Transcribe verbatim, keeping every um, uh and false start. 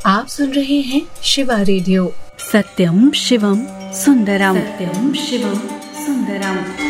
आप सुन रहे हैं शिवा रेडियो। सत्यम शिवम सुंदरम। सत्यम शिवम सुंदरम।